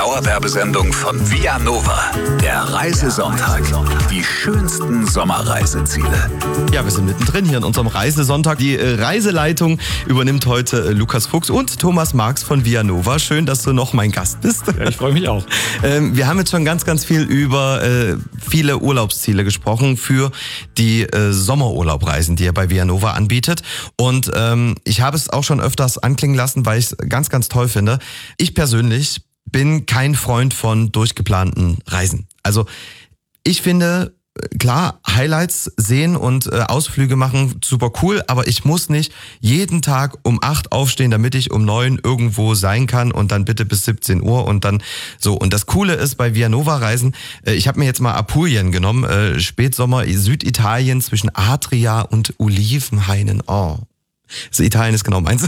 Dauerwerbesendung von Vianova. Der Reisesonntag. Die schönsten Sommerreiseziele. Ja, wir sind mittendrin hier in unserem Reisesonntag. Die Reiseleitung übernimmt heute Lukas Fuchs und Thomas Marx von Vianova. Schön, dass du noch mein Gast bist. Ja, ich freue mich auch. Wir haben jetzt schon ganz, ganz viel über viele Urlaubsziele gesprochen für die Sommerurlaubreisen, die ihr bei Vianova anbietet. Und ich habe es auch schon öfters anklingen lassen, weil ich es ganz, ganz toll finde. Ich persönlich bin kein Freund von durchgeplanten Reisen. Also ich finde, klar, Highlights sehen und Ausflüge machen, super cool, aber ich muss nicht jeden Tag um 8 aufstehen, damit ich um 9 irgendwo sein kann und dann bitte bis 17 Uhr und dann so. Und das Coole ist bei Vianova-Reisen, ich habe mir jetzt mal Apulien genommen, Spätsommer, Süditalien zwischen Adria und Olivenhainen. Oh. Also Italien ist genau meins.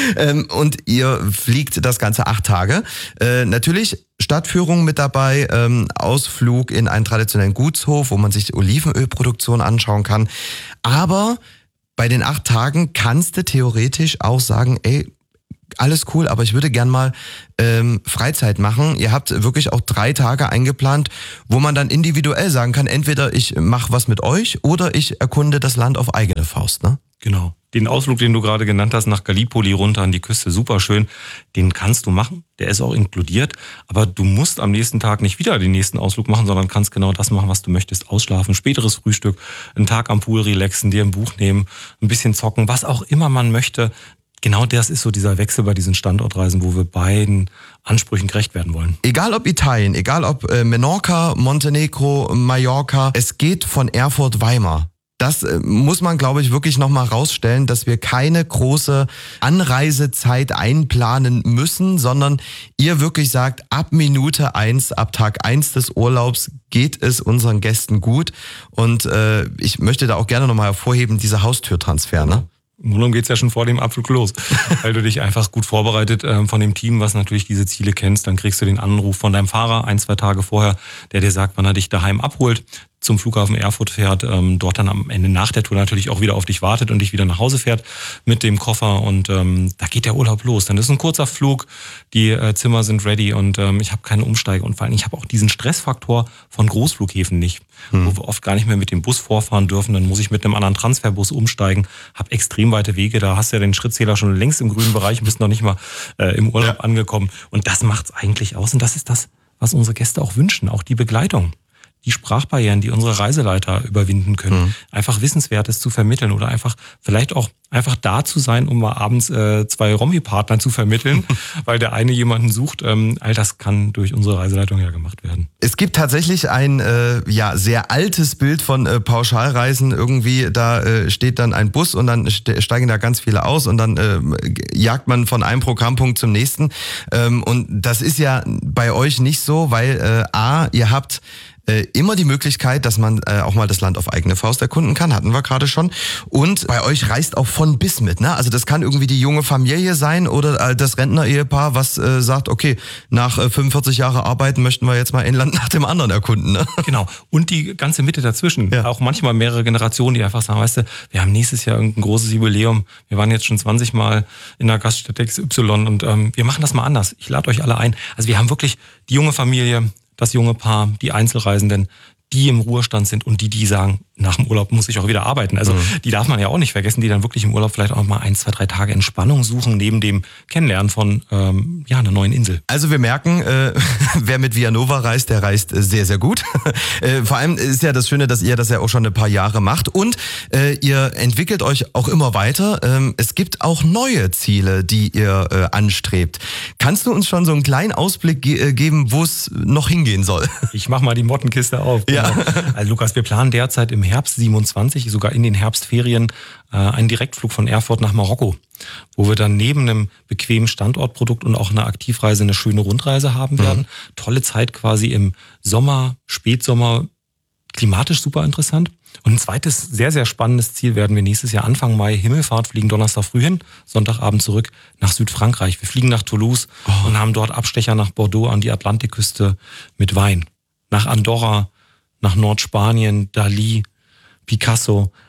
Und ihr fliegt das Ganze 8 Tage. Natürlich Stadtführung mit dabei, Ausflug in einen traditionellen Gutshof, wo man sich die Olivenölproduktion anschauen kann. Aber bei den 8 Tagen kannst du theoretisch auch sagen, ey, alles cool, aber ich würde gern mal Freizeit machen. Ihr habt wirklich auch 3 Tage eingeplant, wo man dann individuell sagen kann, entweder ich mache was mit euch oder ich erkunde das Land auf eigene Faust, ne? Genau. Den Ausflug, den du gerade genannt hast, nach Gallipoli runter an die Küste, super schön. Den kannst du machen. Der ist auch inkludiert. Aber du musst am nächsten Tag nicht wieder den nächsten Ausflug machen, sondern kannst genau das machen, was du möchtest. Ausschlafen, späteres Frühstück, einen Tag am Pool relaxen, dir ein Buch nehmen, ein bisschen zocken, was auch immer man möchte. Genau das ist so dieser Wechsel bei diesen Standortreisen, wo wir beiden Ansprüchen gerecht werden wollen. Egal ob Italien, egal ob Menorca, Montenegro, Mallorca, es geht von Erfurt-Weimar. Das muss man, glaube ich, wirklich nochmal rausstellen, dass wir keine große Anreisezeit einplanen müssen, sondern ihr wirklich sagt, ab Minute 1, ab Tag 1 des Urlaubs geht es unseren Gästen gut. Und ich möchte da auch gerne nochmal hervorheben, dieser Haustürtransfer, ne? Im Grunde geht's ja schon vor dem Abflug los, weil du dich einfach gut vorbereitet von dem Team, was natürlich diese Ziele kennst. Dann kriegst du den Anruf von deinem Fahrer 1-2 Tage vorher, der dir sagt, wann er dich daheim abholt, zum Flughafen Erfurt fährt, dort dann am Ende nach der Tour natürlich auch wieder auf dich wartet und dich wieder nach Hause fährt mit dem Koffer und da geht der Urlaub los. Dann ist ein kurzer Flug, die Zimmer sind ready und ich habe keine Umsteige und vor allem ich habe auch diesen Stressfaktor von Großflughäfen nicht, wo wir oft gar nicht mehr mit dem Bus vorfahren dürfen, dann muss ich mit einem anderen Transferbus umsteigen, habe extrem weite Wege, da hast du ja den Schrittzähler schon längst im grünen Bereich, bist noch nicht mal im Urlaub angekommen und das macht's eigentlich aus und das ist das, was unsere Gäste auch wünschen, auch die Begleitung. Die Sprachbarrieren, die unsere Reiseleiter überwinden können, einfach Wissenswertes zu vermitteln oder einfach vielleicht auch einfach da zu sein, um mal abends 2 Rommi-Partner zu vermitteln, weil der eine jemanden sucht. All das kann durch unsere Reiseleitung ja gemacht werden. Es gibt tatsächlich ein sehr altes Bild von Pauschalreisen. Irgendwie da steht dann ein Bus und dann steigen da ganz viele aus und dann jagt man von einem Programmpunkt zum nächsten. Und das ist ja bei euch nicht so, weil ihr habt immer die Möglichkeit, dass man auch mal das Land auf eigene Faust erkunden kann, hatten wir gerade schon. Und bei euch reist auch von bis mit, ne? Also das kann irgendwie die junge Familie sein oder das Rentner-Ehepaar, was sagt, okay, nach 45 Jahren Arbeiten möchten wir jetzt mal ein Land nach dem anderen erkunden, ne? Genau. Und die ganze Mitte dazwischen. Ja. Auch manchmal mehrere Generationen, die einfach sagen, weißt du, wir haben nächstes Jahr irgendein großes Jubiläum. Wir waren jetzt schon 20 Mal in der Gaststätte XY und wir machen das mal anders. Ich lade euch alle ein. Also wir haben wirklich die junge Familie, das junge Paar, die Einzelreisenden, die im Ruhestand sind und die sagen, nach dem Urlaub muss ich auch wieder arbeiten. Also die darf man ja auch nicht vergessen, die dann wirklich im Urlaub vielleicht auch mal 1, 2, 3 Tage Entspannung suchen, neben dem Kennenlernen von einer neuen Insel. Also wir merken, wer mit Vianova reist, der reist sehr, sehr gut. Vor allem ist ja das Schöne, dass ihr das ja auch schon ein paar Jahre macht und ihr entwickelt euch auch immer weiter. Es gibt auch neue Ziele, die ihr anstrebt. Kannst du uns schon so einen kleinen Ausblick geben, wo es noch hingehen soll? Ich mach mal die Mottenkiste auf. Genau. Ja. Also Lukas, wir planen derzeit im Herbst 27, sogar in den Herbstferien, einen Direktflug von Erfurt nach Marokko, wo wir dann neben einem bequemen Standortprodukt und auch einer Aktivreise eine schöne Rundreise haben werden. Tolle Zeit quasi im Sommer, Spätsommer, klimatisch super interessant. Und ein zweites sehr, sehr spannendes Ziel werden wir nächstes Jahr Anfang Mai Himmelfahrt, fliegen Donnerstag früh hin, Sonntagabend zurück nach Südfrankreich. Wir fliegen nach Toulouse und haben dort Abstecher nach Bordeaux an die Atlantikküste mit Wein. Nach Andorra, nach Nordspanien, Dali, Picasso.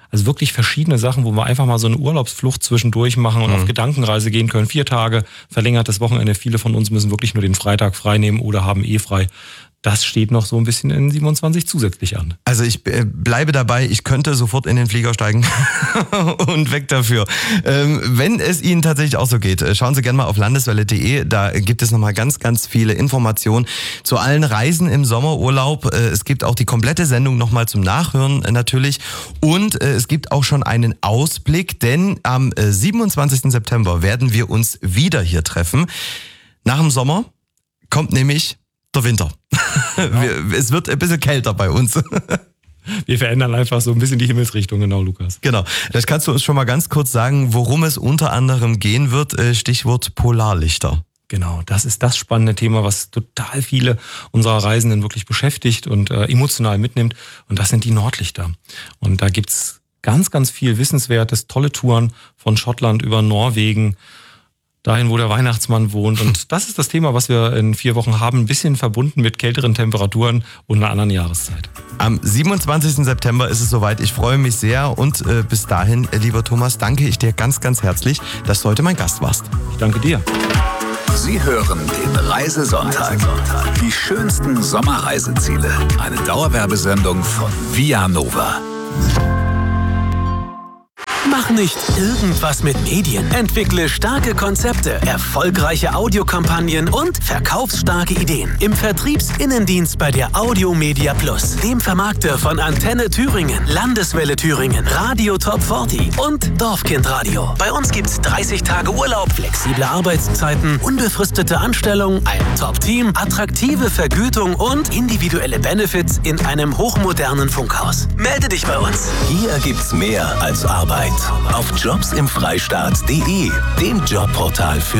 Also wirklich verschiedene Sachen, wo wir einfach mal so eine Urlaubsflucht zwischendurch machen und auf Gedankenreise gehen können. 4 Tage, verlängertes Wochenende. Viele von uns müssen wirklich nur den Freitag frei nehmen oder haben frei. Das steht noch so ein bisschen in 27 zusätzlich an. Also ich bleibe dabei, ich könnte sofort in den Flieger steigen und weg dafür. Wenn es Ihnen tatsächlich auch so geht, schauen Sie gerne mal auf landeswelle.de, da gibt es nochmal ganz, ganz viele Informationen zu allen Reisen im Sommerurlaub. Es gibt auch die komplette Sendung nochmal zum Nachhören natürlich und es gibt auch schon einen Ausblick, denn am 27. September werden wir uns wieder hier treffen. Nach dem Sommer kommt nämlich der Winter. Genau. Es wird ein bisschen kälter bei uns. Wir verändern einfach so ein bisschen die Himmelsrichtung, genau, Lukas. Genau. Vielleicht kannst du uns schon mal ganz kurz sagen, worum es unter anderem gehen wird. Stichwort Polarlichter. Genau, das ist das spannende Thema, was total viele unserer Reisenden wirklich beschäftigt und emotional mitnimmt. Und das sind die Nordlichter. Und da gibt's ganz, ganz viel Wissenswertes, tolle Touren von Schottland über Norwegen, dahin, wo der Weihnachtsmann wohnt. Und das ist das Thema, was wir in 4 Wochen haben, ein bisschen verbunden mit kälteren Temperaturen und einer anderen Jahreszeit. Am 27. September ist es soweit. Ich freue mich sehr und bis dahin, lieber Thomas, danke ich dir ganz, ganz herzlich, dass du heute mein Gast warst. Ich danke dir. Sie hören den Reisesonntag. Die schönsten Sommerreiseziele. Eine Dauerwerbesendung von Vianova. Mach nicht irgendwas mit Medien. Entwickle starke Konzepte, erfolgreiche Audiokampagnen und verkaufsstarke Ideen. Im Vertriebsinnendienst bei der Audiomedia Plus, dem Vermarkter von Antenne Thüringen, Landeswelle Thüringen, Radio Top 40 und Dorfkindradio. Bei uns gibt's 30 Tage Urlaub, flexible Arbeitszeiten, unbefristete Anstellung, ein Top-Team, attraktive Vergütung und individuelle Benefits in einem hochmodernen Funkhaus. Melde dich bei uns. Hier gibt's mehr als Arbeit. Auf jobsimfreistaat.de, dem Jobportal für